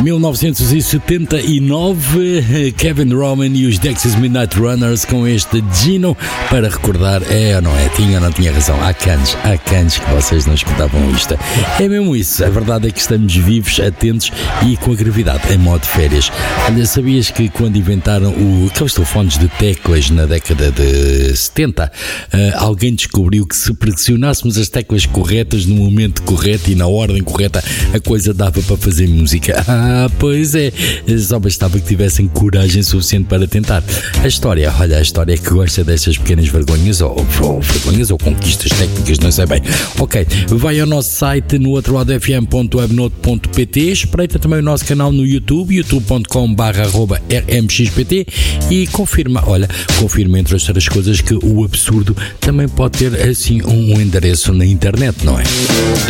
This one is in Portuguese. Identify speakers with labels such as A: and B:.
A: 1979, Kevin Roman e os Dexys Midnight Runners com este Gino para recordar, é ou não é? Tinha ou não tinha razão? Há canos que vocês não escutavam isto. É mesmo isso, a verdade é que estamos vivos, atentos e com a gravidade em modo férias. Olha, sabias que quando inventaram aqueles telefones de teclas na década de 70, alguém descobriu que se pressionássemos as teclas corretas no momento correto e na ordem correta, a coisa dava para fazer música. Pois é, só bastava que tivessem coragem suficiente para tentar. A história é que gosta destas pequenas vergonhas ou conquistas técnicas, não sei bem. Ok, vai ao nosso site no outroladofm.webnote.pt, espreita também o nosso canal no YouTube, youtube.com/rmxpt e confirma entre outras coisas que o absurdo também pode ter assim um endereço na internet, não é?